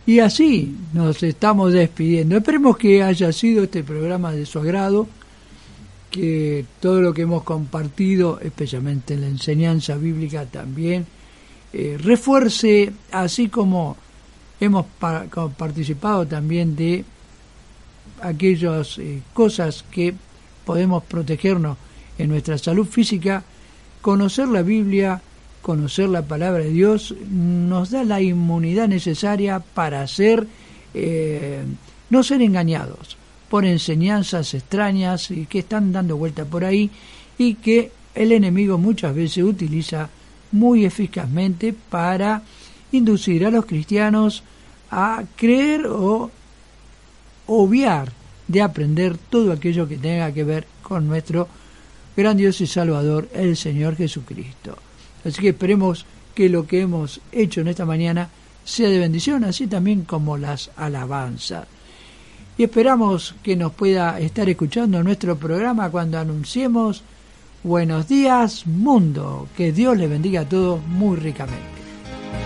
Y así nos estamos despidiendo. Esperemos que haya sido este programa de su agrado, que todo lo que hemos compartido, especialmente en la enseñanza bíblica también, refuerce, así como hemos participado también de aquellas cosas que podemos protegernos en nuestra salud física. Conocer la Biblia, conocer la palabra de Dios nos da la inmunidad necesaria para no ser engañados por enseñanzas extrañas y que están dando vuelta por ahí y que el enemigo muchas veces utiliza muy eficazmente para inducir a los cristianos a creer o obviar de aprender todo aquello que tenga que ver con nuestro gran Dios y Salvador, el Señor Jesucristo. Así que esperemos que lo que hemos hecho en esta mañana sea de bendición, así también como las alabanzas. Y esperamos que nos pueda estar escuchando en nuestro programa cuando anunciemos Buenos días, mundo. Que Dios les bendiga a todos muy ricamente.